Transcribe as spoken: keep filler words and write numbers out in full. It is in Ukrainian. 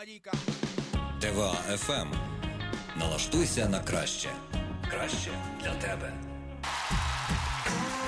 Марійка. ТВА еф ем. Налаштуйся на краще. Краще для тебе.